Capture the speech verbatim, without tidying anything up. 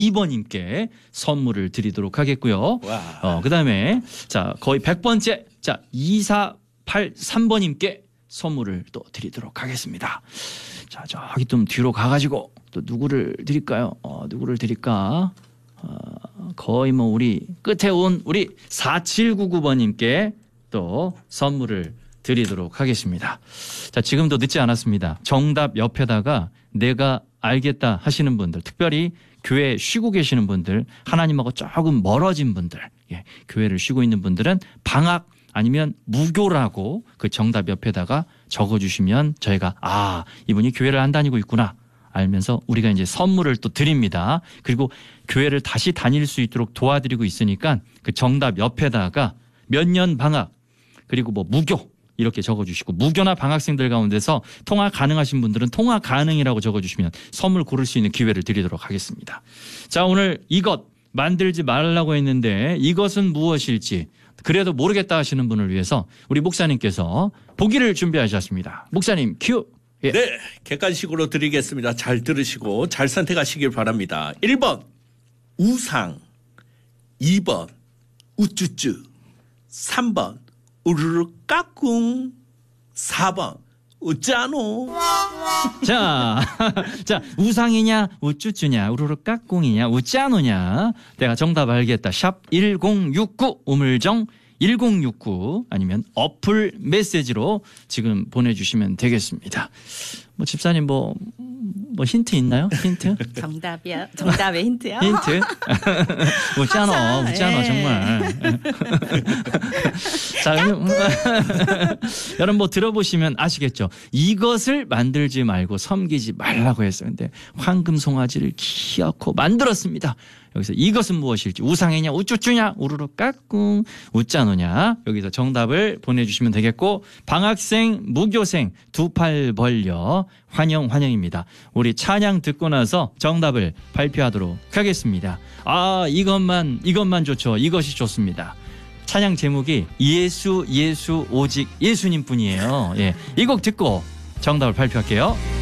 이 번님께 선물을 드리도록 하겠고요. 어, 그다음에 자 거의 백 번째 자 이사팔삼 번님께 선물을 또 드리도록 하겠습니다. 자 저기 좀 뒤로 가가지고 또 누구를 드릴까요? 어, 누구를 드릴까? 어, 거의 뭐 우리 끝에 온 우리 사칠구구 번님께 또 선물을 드리도록 하겠습니다. 자 지금도 늦지 않았습니다. 정답 옆에다가 내가 알겠다 하시는 분들, 특별히 교회 쉬고 계시는 분들, 하나님하고 조금 멀어진 분들, 예, 교회를 쉬고 있는 분들은 방학 아니면 무교라고 그 정답 옆에다가 적어주시면 저희가 아 이분이 교회를 안 다니고 있구나 알면서 우리가 이제 선물을 또 드립니다. 그리고 교회를 다시 다닐 수 있도록 도와드리고 있으니까 그 정답 옆에다가 몇 년 방학 그리고 뭐 무교 이렇게 적어주시고 무교나 방학생들 가운데서 통화 가능하신 분들은 통화 가능이라고 적어주시면 선물 고를 수 있는 기회를 드리도록 하겠습니다. 자 오늘 이것 만들지 말라고 했는데 이것은 무엇일지 그래도 모르겠다 하시는 분을 위해서 우리 목사님께서 보기를 준비하셨습니다. 목사님 큐. 예. 네, 객관식으로 드리겠습니다. 잘 들으시고 잘 선택하시길 바랍니다. 일 번 우상, 이 번 우쭈쭈, 삼 번 우르르 까꿍, 사 번 우짜노. 자, 자 우상이냐 우쭈쭈냐 우르르 까꿍이냐 우짜노냐 내가 정답 알겠다. 샵 일공육구 우물정 일공육구 아니면 어플 메시지로 지금 보내주시면 되겠습니다. 뭐 집사님 뭐, 뭐 힌트 있나요? 힌트? 정답이야. 정답의 힌트요? 힌트? 웃잖아, 웃잖아 정말. 자, 여러분 뭐 들어보시면 아시겠죠? 이것을 만들지 말고 섬기지 말라고 했어요. 근데 황금 송아지를 기어코 만들었습니다. 여기서 이것은 무엇일지 우상이냐 우쭈쭈냐 우르르 까꿍 웃자노냐 여기서 정답을 보내주시면 되겠고 방학생 무교생 두 팔 벌려 환영 환영입니다. 우리 찬양 듣고 나서 정답을 발표하도록 하겠습니다. 아 이것만 이것만 좋죠. 이것이 좋습니다. 찬양 제목이 예수 예수 오직 예수님 뿐이에요. 예, 이 곡 듣고 정답을 발표할게요.